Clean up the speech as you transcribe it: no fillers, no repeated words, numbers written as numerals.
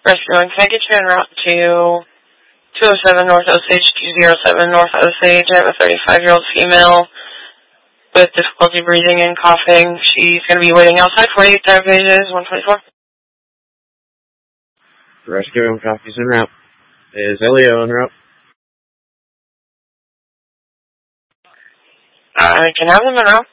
Rescuing, can I get you en route to 207 North Osage, 207 North Osage? I have a 35-year-old female with difficulty breathing and coughing. She's going to be waiting outside for you. Therapy is 124. Rescuing, copies en route. Is Elio en route? I can have them en route.